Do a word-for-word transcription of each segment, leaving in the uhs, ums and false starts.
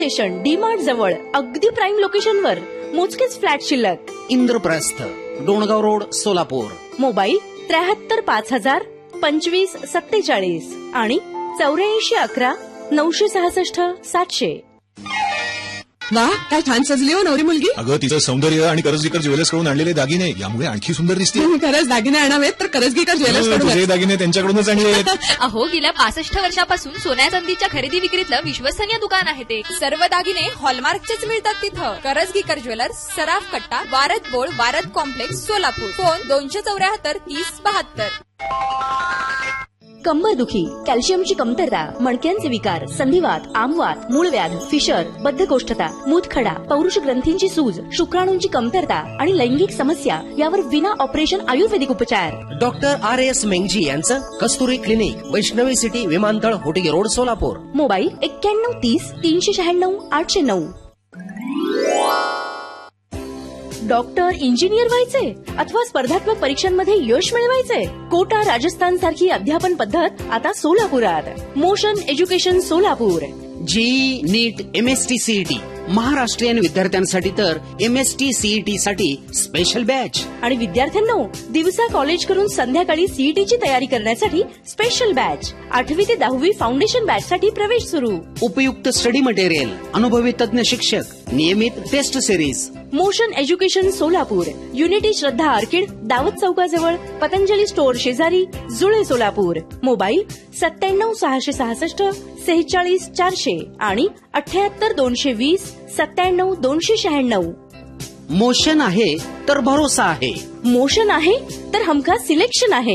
Station D mart जवळ अगदी prime लोकेशनवर मोजकेच फ्लॅट शिल्लक. इंद्रप्रस्थ डोणगाव रोड सोलापूर. मोबाईल त्र्याहत्तर पाच हजार पंचवीस सत्तेचाळीस आणि चौऱ्याऐंशी अकरा नऊशे सहासष्ट सातशे. वा, काय छान सजली हो नवरी मुलगी. अगं तिचं सौंदर्य आणि करजगीकर ज्वेलर्स कडून आणलेले दागिने यामुळे आणखी सुंदर दिसते. खरंच दागिने आणावेत तर करजगीकर ज्वेलर्स कडून. दागिने त्यांच्याकडूनच आणले. अहो, गेल्या पासष्ट वर्षापासून सोन्या चांदीच्या खरेदी विक्रीतलं विश्वसनीय दुकान आहे ते. सर्व दागिने हॉलमार्कचेच मिळतात तिथं. करजगीकर ज्वेलर्स, सराफ कट्टा, Word बोळ, Word complex, Solapur. Phone दोनशे चौऱ्याहत्तर तीस बहात्तर. कंबरदुखी, कॅल्शियमची कमतरता, मणक्यांचे विकार, संधिवात, आमवात, मूळव्याध, फिशर, बद्धकोष्ठता, मूतखडा, पौरुष ग्रंथींची सूज, शुक्राणूंची कमतरता आणि लैंगिक समस्या यावर विना ऑपरेशन आयुर्वेदिक उपचार. डॉक्टर आर एस मेंगजी यांचं कस्तुरी क्लिनिक, वैष्णवी सिटी, विमानतळ, होटगी रोड, सोलापूर. मोबाईल एक्क्याण्णव तीस तीनशे शहाण्णव आठशे नऊ. डॉक्टर, इंजिनियर व्हायचे अथवा स्पर्धात्मक परीक्षांमध्ये यश मिळवायचे? कोटा राजस्थान सारखी अध्यापन पद्धत आता सोलापुरात. Motion education Solapur. जी नीट M S T CET Maharashtrian विद्यार्थ्यांसाठी तर एम एस टी सीईटी साठी स्पेशल बॅच. आणि विद्यार्थ्यांनो, दिवसा कॉलेज करून संध्याकाळी सीईटीची तयारी करण्यासाठी स्पेशल बॅच. आठवी ते दहावी फाउंडेशन बॅच साठी प्रवेश सुरू. उपयुक्त स्टडी मटेरियल, अनुभवी तज्ञ शिक्षक, नियमित taste series. Motion education Solapur. Unity श्रद्धा आर्किड, दावत चौकाजवळ, पतंजली स्टोअर शेजारी, जुळे सोलापूर. मोबाईल सत्त्याण्णव सहाशे सहासष्ट सेहेचाळीस चारशे आणि अठ्याहत्तर दोनशे वीस सत्त्याण्णव दोनशे शहाण्णव. मोशन आहे तर भरोसा आहे. मोशन आहे तर हमखास सिलेक्शन आहे.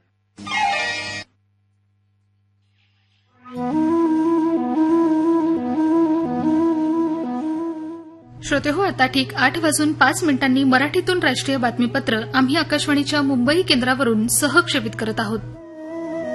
श्रोते हो, आता ठीक आठ वाजून पाच मिनिटांनी मराठीतून राष्ट्रीय बातमीपत्र आम्ही आकाशवाणीच्या मुंबई केंद्रावरून सहक्षेपित करत आहोत.